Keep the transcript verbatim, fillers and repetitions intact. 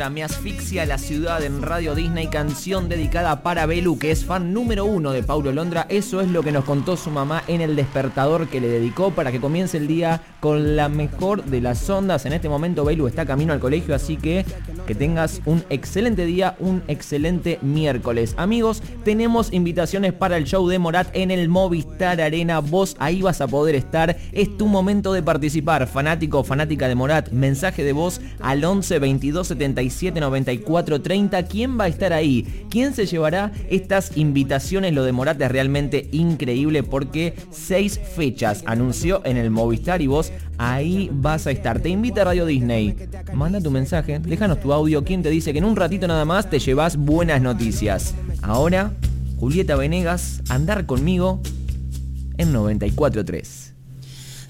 Me asfixia la ciudad en Radio Disney, canción dedicada para Belu, que es fan número uno de Paulo Londra. Eso es lo que nos contó su mamá en el despertador que le dedicó para que comience el día con la mejor de las ondas. En este momento Belu está camino al colegio, así que que tengas un excelente día, un excelente miércoles. Amigos, tenemos invitaciones para el show de Morat en el Movistar Arena. Vos ahí vas a poder estar. Es tu momento de participar. Fanático o fanática de Morat, mensaje de voz al once veintidós setenta y siete noventa y cuatro treinta. ¿Quién va a estar ahí? ¿Quién se llevará estas invitaciones? Lo de Morat es realmente increíble porque seis fechas anunció en el Movistar y vos ahí vas a estar. Te invita a Radio Disney. Manda tu mensaje, déjanos tu audio. ¿Quién te dice que en un ratito nada más te llevas buenas noticias? Ahora, Julieta Venegas, Andar Conmigo en noventa y cuatro tres.